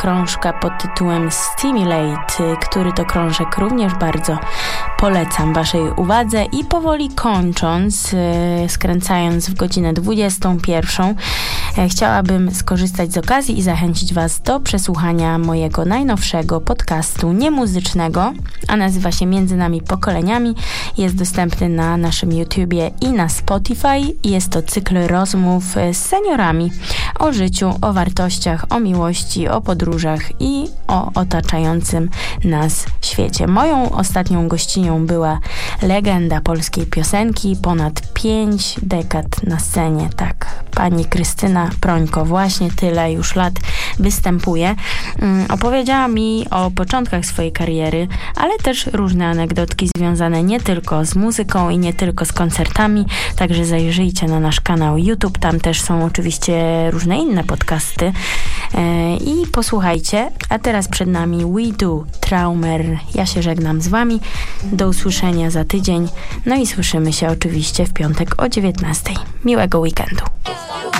krążka pod tytułem Stimulate, który to krążek również bardzo polecam waszej uwadze. I powoli kończąc, skręcając w godzinę 21, chciałabym skorzystać z okazji i zachęcić was do przesłuchania mojego najnowszego podcastu niemuzycznego, a nazywa się Między nami pokoleniami. Jest dostępny na naszym YouTubie i na Spotify. Jest to cykl rozmów z seniorami o życiu, o wartościach, o miłości, o podróżach i o otaczającym nas świecie. Moją ostatnią gościnią była legenda polskiej piosenki, ponad 5 dekad na scenie, tak, pani Krystyna Prońko. Właśnie tyle już lat występuje. Opowiedziała mi o początkach swojej kariery, ale też różne anegdotki związane nie tylko z muzyką i nie tylko z koncertami, także zajrzyjcie na nasz kanał YouTube, tam też są oczywiście różne inne podcasty i posłuchajcie. A teraz przed nami We Do, Traumer. Ja się żegnam z wami. Do usłyszenia za tydzień. No i słyszymy się oczywiście w piątek o 19:00. Miłego weekendu.